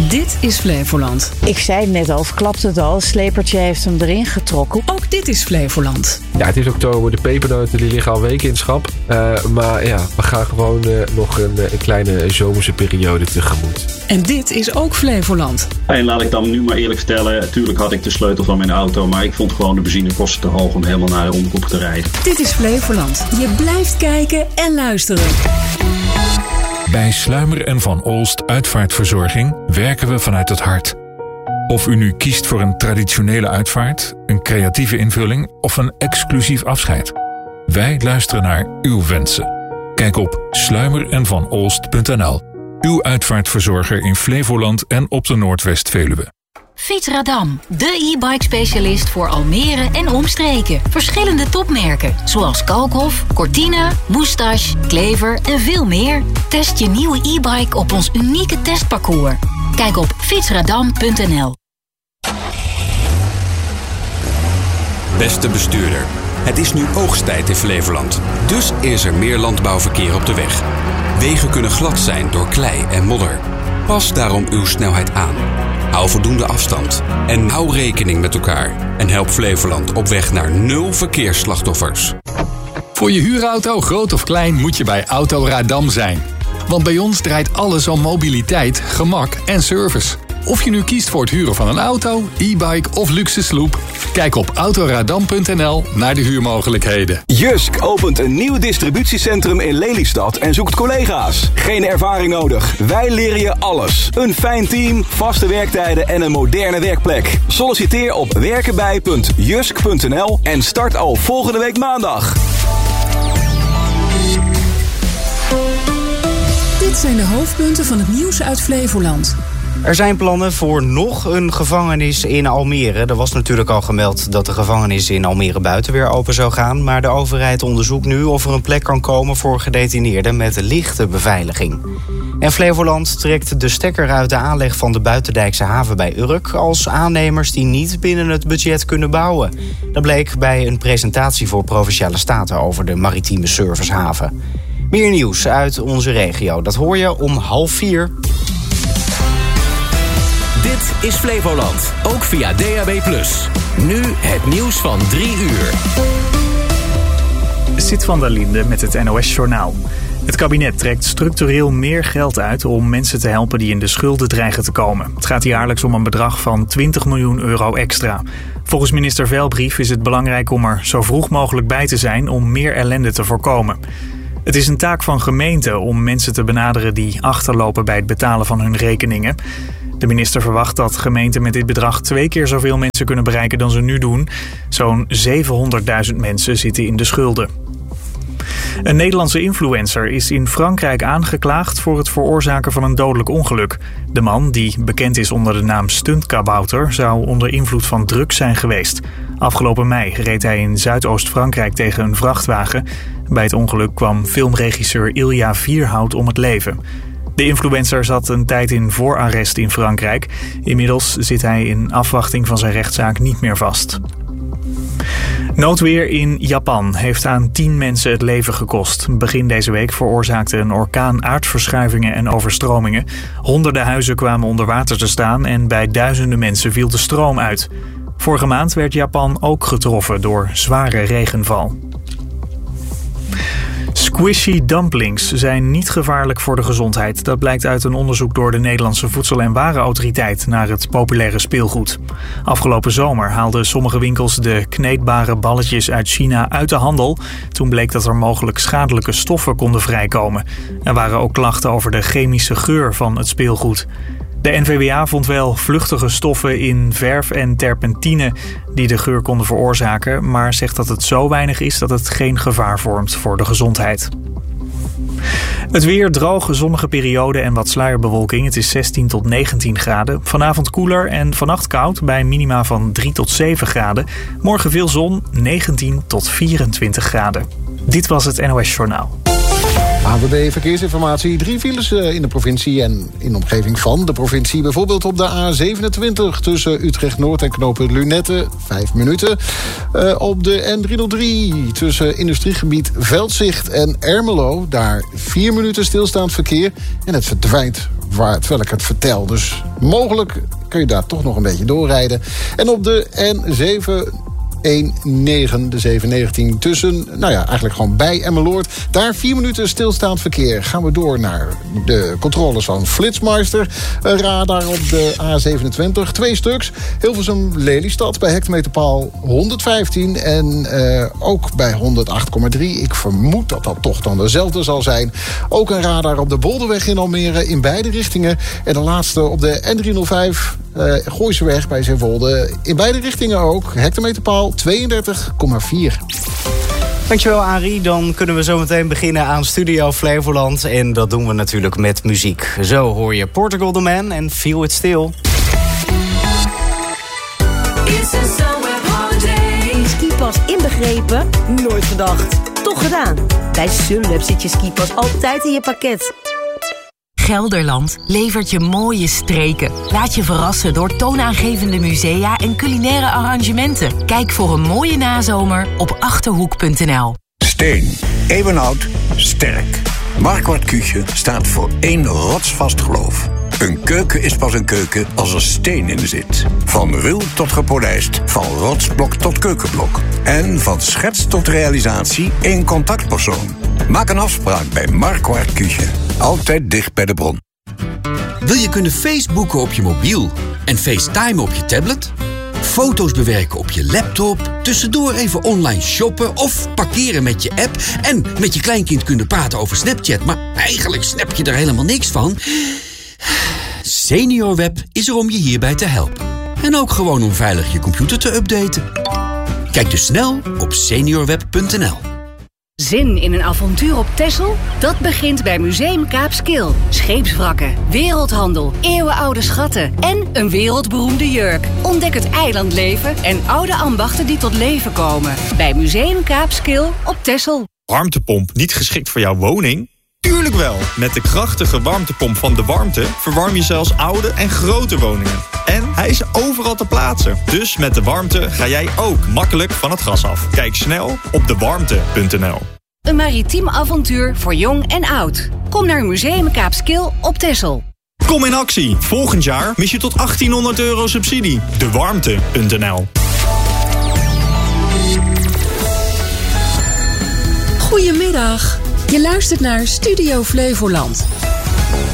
Dit is Flevoland. Ik zei het net al, verklapte het al. Het slepertje heeft hem erin getrokken. Ook dit is Flevoland. Ja, het is oktober. De pepernoten die liggen al weken in het schap. Maar ja, we gaan gewoon nog een kleine zomerse periode tegemoet. En dit is ook Flevoland. En laat ik dan nu maar eerlijk vertellen. Natuurlijk had ik de sleutel van mijn auto. Maar ik vond gewoon de benzinekosten te hoog om helemaal naar de Omroep te rijden. Dit is Flevoland. Je blijft kijken en luisteren. Bij Sluimer en Van Olst Uitvaartverzorging werken we vanuit het hart. Of u nu kiest voor een traditionele uitvaart, een creatieve invulling of een exclusief afscheid. Wij luisteren naar uw wensen. Kijk op sluimerenvanolst.nl. Uw uitvaartverzorger in Flevoland en op de Noordwest-Veluwe. Fietsradam, de e-bike specialist voor Almere en omstreken. Verschillende topmerken, zoals Kalkhof, Cortina, Moustache, Klever en veel meer. Test je nieuwe e-bike op ons unieke testparcours. Kijk op fietsradam.nl. Beste bestuurder, het is nu oogsttijd in Flevoland. Dus is er meer landbouwverkeer op de weg. Wegen kunnen glad zijn door klei en modder. Pas daarom uw snelheid aan. Hou voldoende afstand en hou rekening met elkaar. En help Flevoland op weg naar 0 verkeersslachtoffers. Voor je huurauto, groot of klein, moet je bij Autoradam zijn. Want bij ons draait alles om mobiliteit, gemak en service. Of je nu kiest voor het huren van een auto, e-bike of luxe sloep. Kijk op autoradam.nl naar de huurmogelijkheden. Jysk opent een nieuw distributiecentrum in Lelystad en zoekt collega's. Geen ervaring nodig. Wij leren je alles. Een fijn team, vaste werktijden en een moderne werkplek. Solliciteer op werkenbij.jysk.nl en start al volgende week maandag. Dit zijn de hoofdpunten van het nieuws uit Flevoland. Er zijn plannen voor nog een gevangenis in Almere. Er was natuurlijk al gemeld dat de gevangenis in Almere Buiten weer open zou gaan. Maar de overheid onderzoekt nu of er een plek kan komen voor gedetineerden met lichte beveiliging. En Flevoland trekt de stekker uit de aanleg van de Buitendijkse haven bij Urk als aannemers die niet binnen het budget kunnen bouwen. Dat bleek bij een presentatie voor Provinciale Staten over de maritieme servicehaven. Meer nieuws uit onze regio, dat hoor je om 3:30. Dit is Flevoland, ook via DAB+. Nu het nieuws van 3 uur. Sit van der Linde met het NOS-journaal. Het kabinet trekt structureel meer geld uit om mensen te helpen die in de schulden dreigen te komen. Het gaat jaarlijks om een bedrag van 20 miljoen euro extra. Volgens minister Velbrief is het belangrijk om er zo vroeg mogelijk bij te zijn om meer ellende te voorkomen. Het is een taak van gemeenten om mensen te benaderen die achterlopen bij het betalen van hun rekeningen. De minister verwacht dat gemeenten met dit bedrag 2 keer zoveel mensen kunnen bereiken dan ze nu doen. Zo'n 700.000 mensen zitten in de schulden. Een Nederlandse influencer is in Frankrijk aangeklaagd voor het veroorzaken van een dodelijk ongeluk. De man, die bekend is onder de naam Stuntkabouter, zou onder invloed van drugs zijn geweest. Afgelopen mei reed hij in Zuidoost-Frankrijk tegen een vrachtwagen. Bij het ongeluk kwam filmregisseur Ilja Vierhout om het leven. De influencer zat een tijd in voorarrest in Frankrijk. Inmiddels zit hij in afwachting van zijn rechtszaak niet meer vast. Noodweer in Japan heeft aan 10 mensen het leven gekost. Begin deze week veroorzaakte een orkaan aardverschuivingen en overstromingen. Honderden huizen kwamen onder water te staan en bij duizenden mensen viel de stroom uit. Vorige maand werd Japan ook getroffen door zware regenval. Squishy dumplings zijn niet gevaarlijk voor de gezondheid. Dat blijkt uit een onderzoek door de Nederlandse Voedsel- en Warenautoriteit naar het populaire speelgoed. Afgelopen zomer haalden sommige winkels de kneedbare balletjes uit China uit de handel. Toen bleek dat er mogelijk schadelijke stoffen konden vrijkomen. Er waren ook klachten over de chemische geur van het speelgoed. De NVWA vond wel vluchtige stoffen in verf en terpentine die de geur konden veroorzaken, maar zegt dat het zo weinig is dat het geen gevaar vormt voor de gezondheid. Het weer, droge, zonnige periode en wat sluierbewolking. Het is 16 tot 19 graden. Vanavond koeler en vannacht koud bij minima van 3 tot 7 graden. Morgen veel zon, 19 tot 24 graden. Dit was het NOS Journaal. ANWB Verkeersinformatie. 3 files in de provincie en in de omgeving van de provincie. Bijvoorbeeld op de A27 tussen Utrecht-Noord en knooppunt Lunette. 5 minuten. Op de N303 tussen industriegebied Veldzicht en Ermelo. Daar 4 minuten stilstaand verkeer. En het verdwijnt terwijl ik het vertel. Dus mogelijk kun je daar toch nog een beetje doorrijden. En op de N7... 1-9, de 719 tussen, eigenlijk gewoon bij Emmeloord. Daar 4 minuten stilstaand verkeer. Gaan we door naar de controles van Flitsmeister. Een radar op de A27, 2 stuks. Hilversum-Lelystad bij hectometerpaal 115 en ook bij 108,3. Ik vermoed dat dat toch dan dezelfde zal zijn. Ook een radar op de Bolderweg in Almere in beide richtingen. En de laatste op de N305 Gooiseweg bij Zeewolde. In beide richtingen ook. Hectometerpaal 32,4. Dankjewel, Arie. Dan kunnen we zo meteen beginnen aan Studio Flevoland. En dat doen we natuurlijk met muziek. Zo hoor je Portugal the Man en Feel It Still. Skipas inbegrepen? Nooit gedacht. Toch gedaan. Bij Sunweb zit je skipas altijd in je pakket. Gelderland levert je mooie streken. Laat je verrassen door toonaangevende musea en culinaire arrangementen. Kijk voor een mooie nazomer op Achterhoek.nl. Steen, eeuwenoud, sterk. Marquardt Küche staat voor 1 rotsvast geloof. Een keuken is pas een keuken als er steen in zit. Van ruw tot gepolijst, van rotsblok tot keukenblok. En van schets tot realisatie één contactpersoon. Maak een afspraak bij Marquardt Küche. Altijd dicht bij de bron. Wil je kunnen Facebooken op je mobiel en FaceTime op je tablet? Foto's bewerken op je laptop, tussendoor even online shoppen of parkeren met je app en met je kleinkind kunnen praten over Snapchat, maar eigenlijk snap je er helemaal niks van? SeniorWeb is er om je hierbij te helpen. En ook gewoon om veilig je computer te updaten. Kijk dus snel op seniorweb.nl. Zin in een avontuur op Texel? Dat begint bij Museum Kaapskil. Scheepswrakken, wereldhandel, eeuwenoude schatten en een wereldberoemde jurk. Ontdek het eilandleven en oude ambachten die tot leven komen. Bij Museum Kaapskil op Texel. Warmtepomp niet geschikt voor jouw woning? Tuurlijk wel! Met de krachtige warmtepomp van De Warmte verwarm je zelfs oude en grote woningen. En hij is overal te plaatsen. Dus met De Warmte ga jij ook makkelijk van het gas af. Kijk snel op dewarmte.nl. Een maritiem avontuur voor jong en oud. Kom naar Museum Kaapskil op Texel. Kom in actie! Volgend jaar mis je tot €1800 subsidie. Dewarmte.nl. Goedemiddag. Je luistert naar Studio Flevoland.